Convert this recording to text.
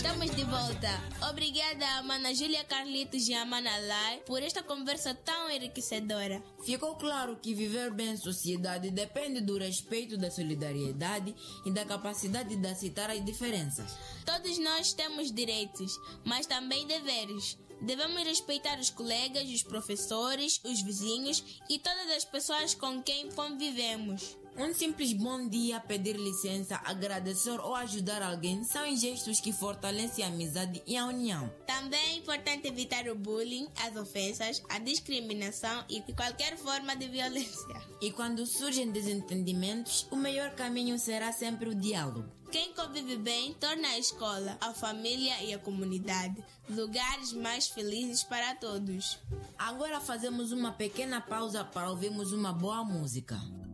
Estamos de volta. Obrigada a Mana Júlia Carlitos e a Mana Lai por esta conversa tão enriquecedora. Ficou claro que viver bem em sociedade depende do respeito, da solidariedade e da capacidade de aceitar as diferenças. Todos nós temos direitos, mas também deveres. Devemos respeitar os colegas, os professores, os vizinhos e todas as pessoas com quem convivemos. Um simples bom dia, pedir licença, agradecer ou ajudar alguém são gestos que fortalecem a amizade e a união. Também é importante evitar o bullying, as ofensas, a discriminação e qualquer forma de violência. E quando surgem desentendimentos, o melhor caminho será sempre o diálogo. Quem convive bem torna a escola, a família e a comunidade lugares mais felizes para todos. Agora fazemos uma pequena pausa para ouvirmos uma boa música.